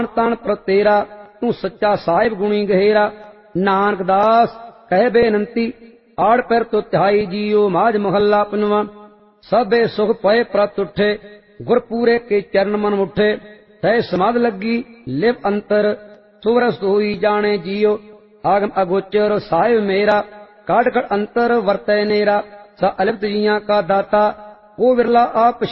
तान पर तेरा, तू सच्चा साहिब गुणी गहेरा। नानक दास कह बेनंती, आड़ पैर तो तिहाई जियो माज मोहल्ला पंजवा। सबे सुख पए प्रत उठे, गुरपूरे के चरण मन उठे। तय समाध लगी लिव अंतर, सुवरस होई जाने जियो। आगम अगोचर साहिब मेरा, काट कट अंतर वर्तय नेरा। स अलिप्त जिया का दाता, ओ विरला आप